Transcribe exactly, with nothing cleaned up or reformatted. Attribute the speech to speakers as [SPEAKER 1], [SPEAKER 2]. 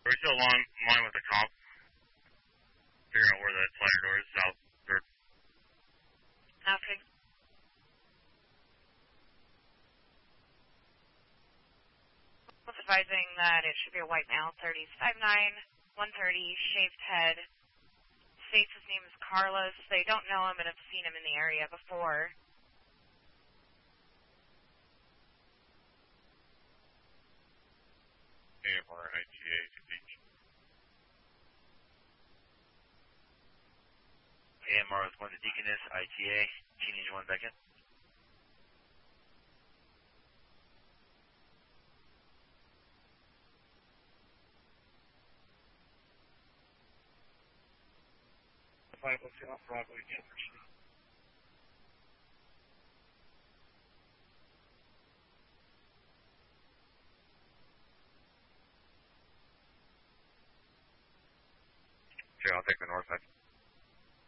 [SPEAKER 1] Are we still along line with the comp? Figure out where that slider door is, south, third.
[SPEAKER 2] Okay. Was advising that it should be a white male, thirties, five nine, one thirty, shaved head. States his name is Carlos. They don't know him but have seen him in the area before.
[SPEAKER 1] A M R I T A to beach.
[SPEAKER 3] A M R is going to Deaconess, I T A, teenage one back in.
[SPEAKER 4] Five, let's get off Broadway again.
[SPEAKER 1] Okay, I'll take the north side.